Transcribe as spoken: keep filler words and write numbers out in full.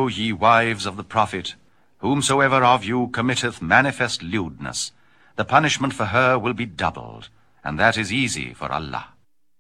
also, ye wives of the prophet, whomsoever of you committeth manifest lewdness, the punishment for her will be doubled, and that is easy for Allah.